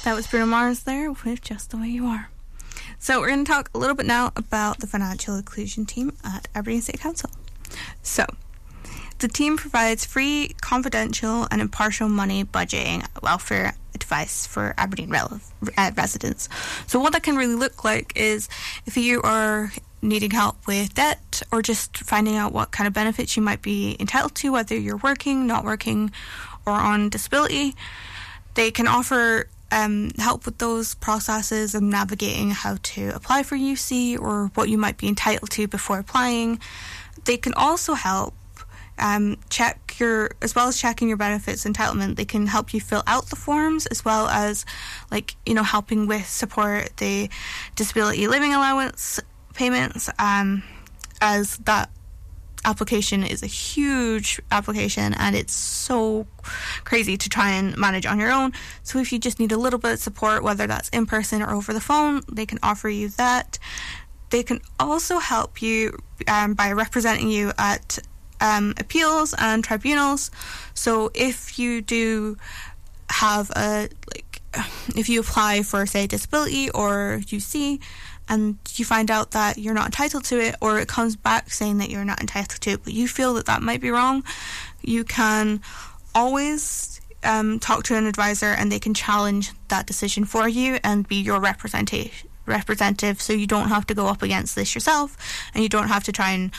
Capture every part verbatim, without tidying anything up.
That was Bruno Mars there with Just the Way You Are. So we're going to talk a little bit now about the financial inclusion team at Aberdeen City Council. So the team provides free, confidential and impartial money budgeting welfare advice for Aberdeen rel- uh, residents. So what that can really look like is if you are needing help with debt or just finding out what kind of benefits you might be entitled to, whether you're working, not working, or on disability, they can offer um, help with those processes and navigating how to apply for U C or what you might be entitled to before applying. They can also help um, check your, as well as checking your benefits entitlement, they can help you fill out the forms as well as, like, you know, helping with support the disability living allowance payments, um, as that application is a huge application and it's so crazy to try and manage on your own. So if you just need a little bit of support, whether that's in person or over the phone, they can offer you that. They can also help you um, by representing you at um, appeals and tribunals. So if you do have a, like, if you apply for, say, disability or U C, and you find out that you're not entitled to it, or it comes back saying that you're not entitled to it, but you feel that that might be wrong, you can always um, talk to an advisor and they can challenge that decision for you and be your representation representative, so you don't have to go up against this yourself and you don't have to try and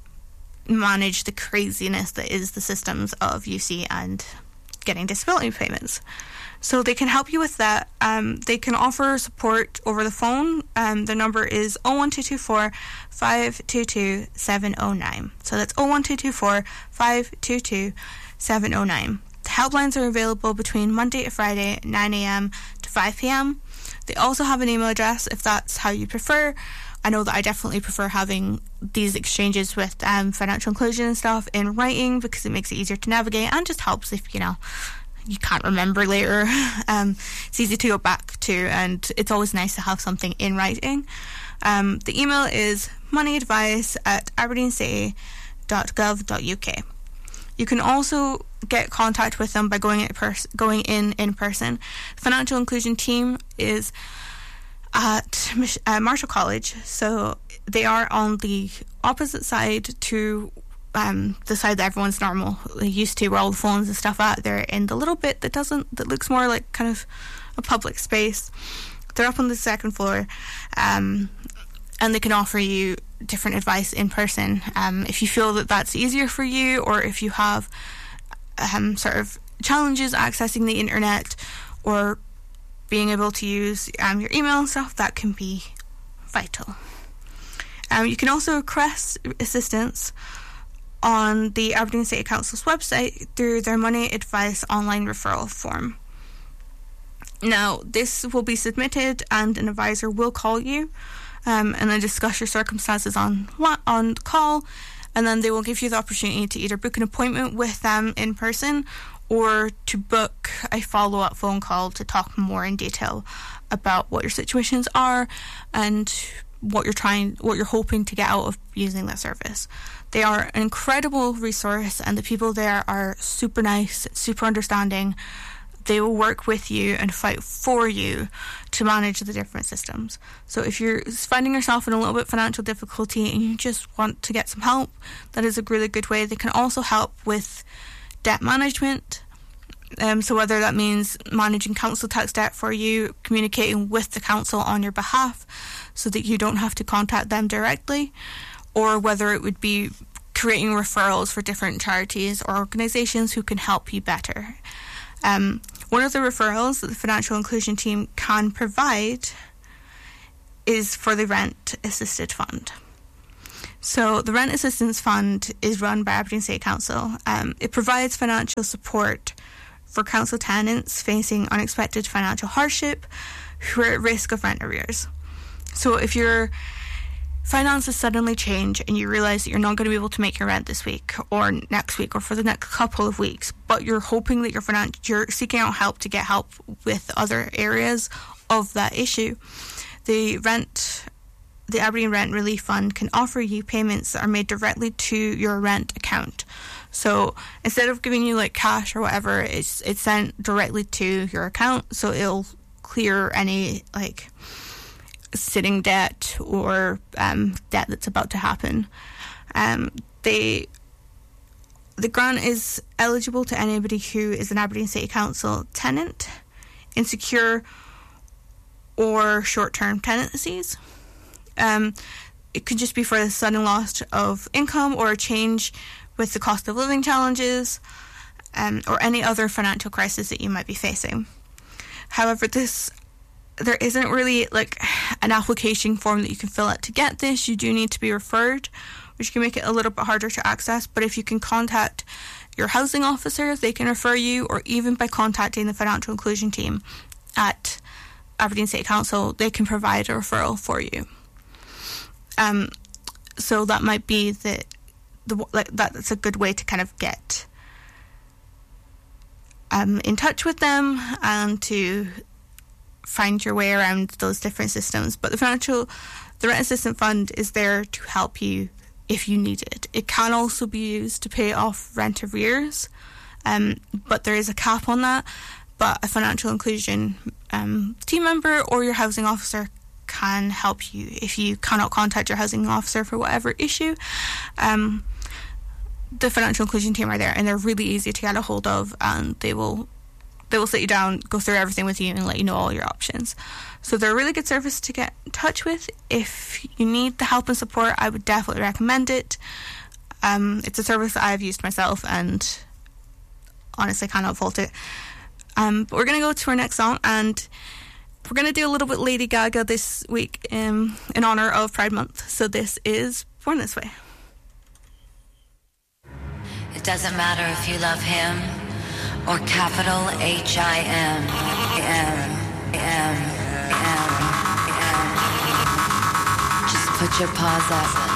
manage the craziness that is the systems of U C and getting disability payments. So they can help you with that. Um, they can offer support over the phone. Um, the number is oh one two two four, five two two, seven oh nine. So that's oh one two two four, five two two, seven oh nine. The helplines are available between Monday to Friday, nine a.m. to five p.m. They also have an email address if that's how you prefer. I know that I definitely prefer having these exchanges with um, financial inclusion and stuff in writing because it makes it easier to navigate and just helps if, you know, you can't remember later. Um, it's easy to go back to, and it's always nice to have something in writing. Um, the email is moneyadvice at aberdeenscity dot gov dot u k. You can also get contact with them by going in, pers- going in in person. The financial inclusion team is at uh, Marshall College, so they are on the opposite side to um, the side that everyone's normally used to, where all the phones and stuff at. They're in the little bit that doesn't, that looks more like kind of a public space. They're up on the second floor, um, and they can offer you different advice in person. Um, if you feel that that's easier for you, or if you have um, sort of challenges accessing the internet or being able to use um, your email and stuff, that can be vital. Um, you can also request assistance on the Aberdeen City Council's website through their Money Advice online referral form. Now, this will be submitted and an advisor will call you um, and then discuss your circumstances on on call, and then they will give you the opportunity to either book an appointment with them in person or to book a follow-up phone call to talk more in detail about what your situations are and what you're trying, what you're hoping to get out of using that service. They are an incredible resource, and the people there are super nice, super understanding. They will work with you and fight for you to manage the different systems. So if you're finding yourself in a little bit of financial difficulty and you just want to get some help, that is a really good way. They can also help with debt management. Um, so whether that means managing council tax debt for you, communicating with the council on your behalf so that you don't have to contact them directly, or whether it would be creating referrals for different charities or organisations who can help you better. Um, one of the referrals that the financial inclusion team can provide is for the Rent Assisted Fund. So the Rent Assistance Fund is run by Aberdeen City Council. Um, it provides financial support for council tenants facing unexpected financial hardship who are at risk of rent arrears. So if your finances suddenly change and you realise that you're not going to be able to make your rent this week or next week or for the next couple of weeks, but you're hoping that your finan- you're seeking out help to get help with other areas of that issue, the rent the Aberdeen Rent Relief Fund can offer you payments that are made directly to your rent account. So instead of giving you like cash or whatever, it's it's sent directly to your account. So it'll clear any like sitting debt or um, debt that's about to happen. Um, they the grant is eligible to anybody who is an Aberdeen City Council tenant, insecure, or short-term tenancies. Um, it could just be for the sudden loss of income or a change with the cost of living challenges, um, or any other financial crisis that you might be facing. However, this there isn't really like an application form that you can fill out to get this. You do need to be referred, which can make it a little bit harder to access. But if you can contact your housing officer, they can refer you, or even by contacting the financial inclusion team at Aberdeen City Council, they can provide a referral for you. Um, so that might be the the like that's a good way to kind of get um in touch with them and to find your way around those different systems. But the financial the Rent Assistance Fund is there to help you if you need it. It can also be used to pay off rent arrears, um, but there is a cap on that. But a financial inclusion um, team member or your housing officer can help you if you cannot contact your housing officer for whatever issue. Um, the financial inclusion team are there, and they're really easy to get a hold of, and they will they will sit you down, go through everything with you, and let you know all your options. So they're a really good service to get in touch with. If you need the help and support, I would definitely recommend it. Um, it's a service that I've used myself, and honestly cannot fault it. Um, but we're going to go to our next song, and we're going to do a little bit Lady Gaga this week um, in honour of Pride Month. So this is Born This Way. It doesn't matter if you love him or capital H I M. M, M, M, M. Just put your paws up.